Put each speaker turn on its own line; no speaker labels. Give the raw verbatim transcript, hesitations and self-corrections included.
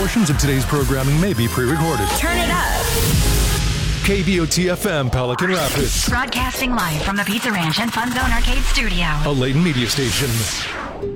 Portions of today's programming may be pre-recorded.
Turn it up.
K B O T F M, Pelican Rapids.
Broadcasting live from the Pizza Ranch and Fun Zone Arcade Studio.
A Layton Media Station.